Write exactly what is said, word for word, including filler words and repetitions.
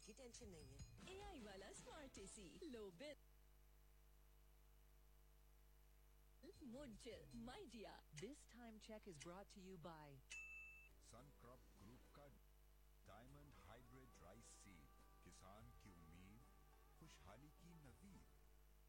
की टेंशन नहीं है। एआई वाला स्मार्ट एसी, लो बिल, मुझे Midea. This time check is brought to you by Suncrop Group का डायमंड हाइब्रिड राइस सीड, किसान की उम्मीद, खुशहाली की